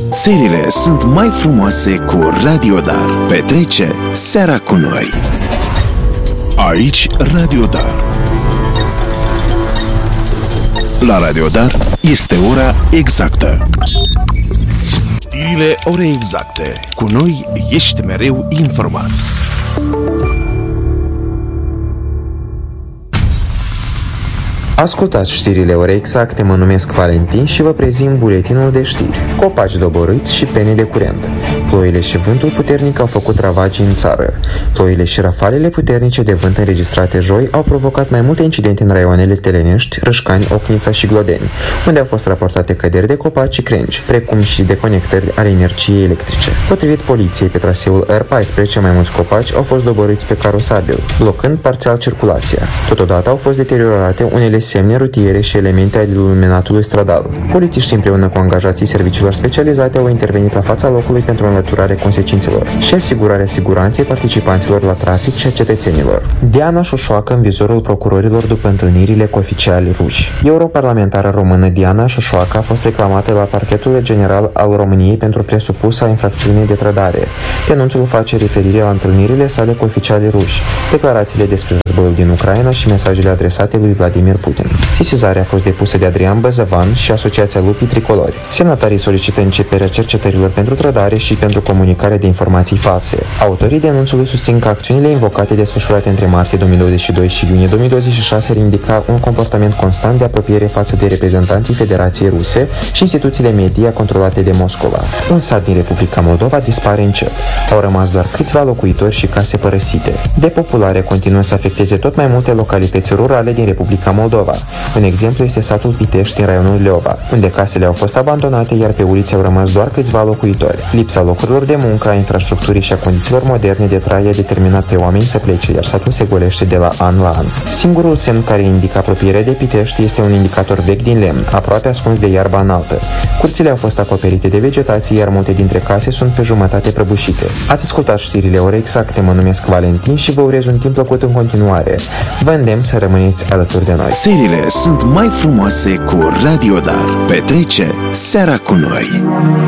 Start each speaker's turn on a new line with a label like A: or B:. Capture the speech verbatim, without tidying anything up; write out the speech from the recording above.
A: Serile sunt mai frumoase cu Radio Dar. Petrece seara cu noi. Aici Radio Dar. La Radio Dar este ora exactă. Știrile ore exacte. Cu noi ești mereu informat.
B: Ascultați știrile ore exacte, mă numesc Valentin și vă prezint buletinul de știri. Copaci doborâți și pene de curent. Ploile și vântul puternic au făcut ravagii în țară. Ploile și rafalele puternice de vânt înregistrate joi au provocat mai multe incidente în raioanele Telenești, Râșcani, Ocnița și Glodeni, unde au fost raportate căderi de copaci și crengi, precum și deconectări ale energiei electrice. Potrivit poliției, pe traseul R paisprezece, mai mulți copaci au fost doborâți pe carosabil, blocând parțial circulația. Totodată au fost deteriorate unele semne rutiere și elemente ale iluminatului stradal. Polițiștii împreună cu angajații serviciilor specializate au intervenit la fața locului pentru înlăturarea consecințelor și asigurarea siguranței participanților la trafic și a cetățenilor. Diana Șoșoacă în vizorul procurorilor după întâlnirile cu oficiali ruși. Europarlamentară română Diana Șoșoacă a fost reclamată la Parchetul General al României pentru presupusa infracțiune de trădare. Denunțul face referire la întâlnirile sale cu oficiali ruși, declarațiile despre războiul din Ucraina și mesajele adresate lui Vladimir Putin. Sesizarea a fost depusă de Adrian Băzăvan și Asociația Lupii Tricolori. Semnatarii solicită începerea cercetărilor pentru trădare și pentru comunicarea de informații false. Autorii denunțului susțin că acțiunile invocate desfășurate între martie două mii douăzeci și doi și iunie două mii douăzeci și șase indica un comportament constant de apropiere față de reprezentanții Federației Ruse și instituțiile media controlate de Moscova. Un sat din Republica Moldova dispare încet. Au rămas doar câțiva locuitori și case părăsite. Depopularea continuă să afecteze tot mai multe localități rurale din Republica Moldova. Un exemplu este satul Pitești din raionul Leova, unde casele au fost abandonate, iar pe ulițe au rămas doar câțiva locuitori. Lipsa locurilor de muncă, a infrastructurii și a condițiilor moderne de trai a determinat pe oameni să plece, iar satul se golește de la an la an. Singurul semn care indică apropierea de Pitești este un indicator vechi din lemn, aproape ascuns de iarba înaltă. Curțile au fost acoperite de vegetație, iar multe dintre case sunt pe jumătate prăbușite. Ați ascultat știrile ore exacte, mă numesc Valentin și vă urez un timp plăcut în continuare. Vă îndemn să rămâneți alături de noi.
A: Serile sunt mai frumoase cu Radio Dar. Petrece seara cu noi.